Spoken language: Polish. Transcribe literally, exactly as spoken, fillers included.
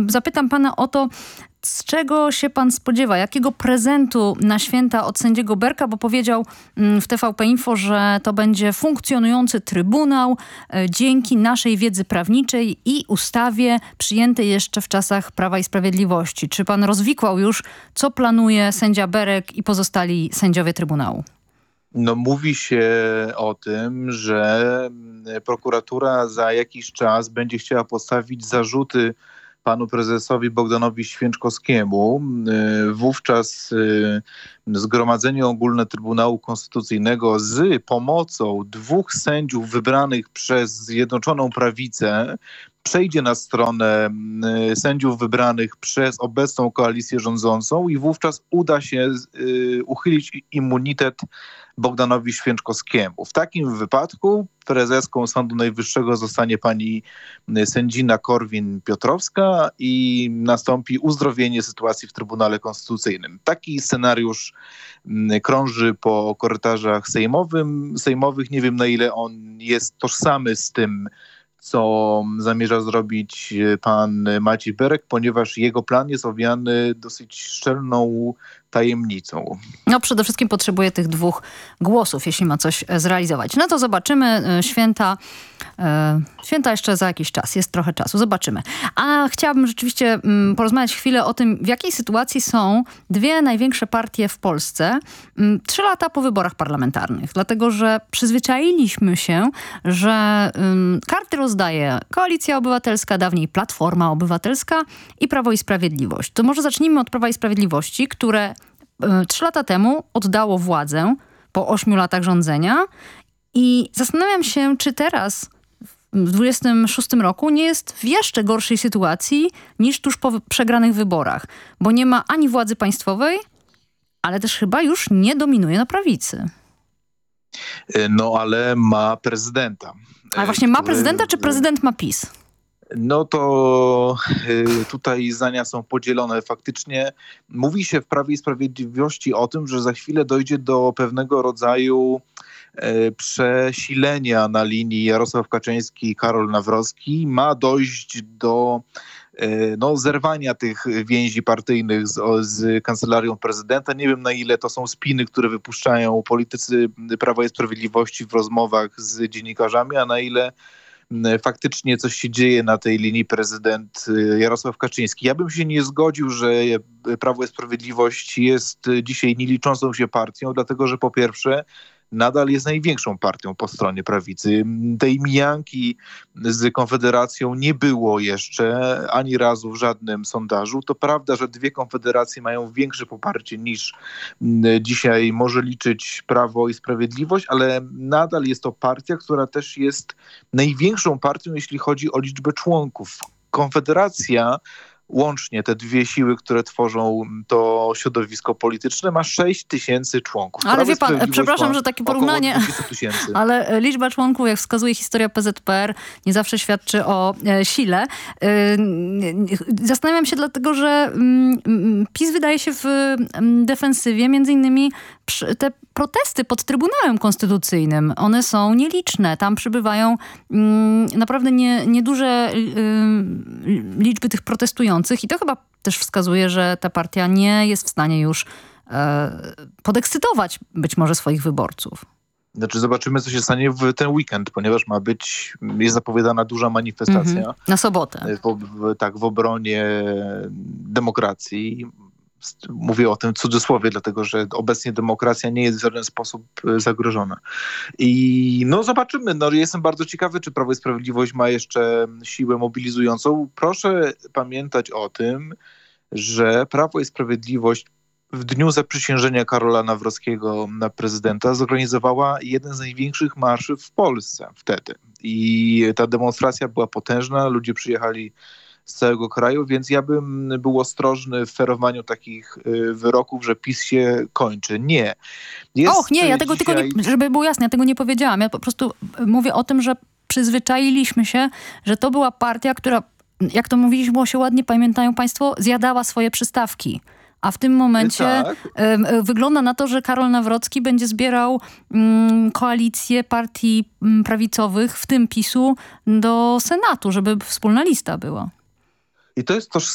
zapytam pana o to, z czego się pan spodziewa? Jakiego prezentu na święta od sędziego Berka? Bo powiedział w T V P Info, że to będzie funkcjonujący trybunał dzięki naszej wiedzy prawniczej i ustawie przyjętej jeszcze w czasach Prawa i Sprawiedliwości. Czy pan rozwikłał już, co planuje sędzia Berek i pozostali sędziowie Trybunału? No, mówi się o tym, że prokuratura za jakiś czas będzie chciała postawić zarzuty panu prezesowi Bogdanowi Święczkowskiemu. Wówczas Zgromadzenie Ogólne Trybunału Konstytucyjnego z pomocą dwóch sędziów wybranych przez Zjednoczoną Prawicę przejdzie na stronę sędziów wybranych przez obecną koalicję rządzącą i wówczas uda się uchylić immunitet Bogdanowi Święczkowskiemu. W takim wypadku prezeską Sądu Najwyższego zostanie pani sędzina Korwin-Piotrowska i nastąpi uzdrowienie sytuacji w Trybunale Konstytucyjnym. Taki scenariusz krąży po korytarzach sejmowym, sejmowych. Nie wiem, na ile on jest tożsamy z tym, co zamierza zrobić pan Maciej Berek, ponieważ jego plan jest owiany dosyć szczelną tajemnicą. No przede wszystkim potrzebuje tych dwóch głosów, jeśli ma coś zrealizować. No to zobaczymy. Święta, e, święta jeszcze za jakiś czas. Jest trochę czasu. Zobaczymy. A chciałabym rzeczywiście m, porozmawiać chwilę o tym, w jakiej sytuacji są dwie największe partie w Polsce m, trzy lata po wyborach parlamentarnych. Dlatego, że przyzwyczailiśmy się, że m, karty rozdaje Koalicja Obywatelska, dawniej Platforma Obywatelska i Prawo i Sprawiedliwość. To może zacznijmy od Prawa i Sprawiedliwości, które Trzy lata temu oddało władzę po ośmiu latach rządzenia i zastanawiam się, czy teraz w dwudziestym szóstym roku nie jest w jeszcze gorszej sytuacji niż tuż po przegranych wyborach, bo nie ma ani władzy państwowej, ale też chyba już nie dominuje na prawicy. No ale ma prezydenta. Ale właśnie ma prezydenta, czy prezydent ma PiS? No to y, tutaj zdania są podzielone. Faktycznie mówi się w Prawie i Sprawiedliwości o tym, że za chwilę dojdzie do pewnego rodzaju y, przesilenia na linii Jarosław Kaczyński i Karol Nawrocki. Ma dojść do y, no, zerwania tych więzi partyjnych z, z kancelarią prezydenta. Nie wiem, na ile to są spiny, które wypuszczają politycy Prawa i Sprawiedliwości w rozmowach z dziennikarzami, a na ile faktycznie coś się dzieje na tej linii prezydent Jarosław Kaczyński. Ja bym się nie zgodził, że Prawo i Sprawiedliwość jest dzisiaj nieliczącą się partią, dlatego że po pierwsze nadal jest największą partią po stronie prawicy. Tej mijanki z Konfederacją nie było jeszcze ani razu w żadnym sondażu. To prawda, że dwie konfederacje mają większe poparcie niż dzisiaj może liczyć Prawo i Sprawiedliwość, ale nadal jest to partia, która też jest największą partią, jeśli chodzi o liczbę członków. Konfederacja, łącznie te dwie siły, które tworzą to środowisko polityczne, ma sześć tysięcy członków. Ale wie pan, przepraszam, że takie porównanie, ale liczba członków, jak wskazuje historia P Z P R, nie zawsze świadczy o e, sile. E, zastanawiam się dlatego, że mm, PiS wydaje się w mm, defensywie, między innymi przy, te protesty pod Trybunałem Konstytucyjnym, one są nieliczne. Tam przybywają mm, naprawdę nie, nieduże y, liczby tych protestujących i to chyba też wskazuje, że ta partia nie jest w stanie już e, podekscytować być może swoich wyborców. Znaczy zobaczymy, co się stanie w ten weekend, ponieważ ma być, jest zapowiadana duża manifestacja. Mm-hmm. Na sobotę. W, w, tak, w obronie demokracji. Mówię o tym w cudzysłowie, dlatego że obecnie demokracja nie jest w żaden sposób zagrożona. I no zobaczymy. No, jestem bardzo ciekawy, czy Prawo i Sprawiedliwość ma jeszcze siłę mobilizującą. Proszę pamiętać o tym, że Prawo i Sprawiedliwość w dniu zaprzysiężenia Karola Nawrockiego na prezydenta zorganizowała jeden z największych marszy w Polsce wtedy. I ta demonstracja była potężna. Ludzie przyjechali z całego kraju, więc ja bym był ostrożny w ferowaniu takich y, wyroków, że PiS się kończy. Nie. Jest Och, nie, ja tego dzisiaj... tylko nie, żeby było jasne, ja tego nie powiedziałam. Ja po prostu mówię o tym, że przyzwyczailiśmy się, że to była partia, która, jak to mówiliśmy się ładnie, pamiętają państwo, zjadała swoje przystawki. A w tym momencie tak. y, wygląda na to, że Karol Nawrocki będzie zbierał y, koalicję partii y, prawicowych, w tym PiSu, do Senatu, żeby wspólna lista była. I to jest toż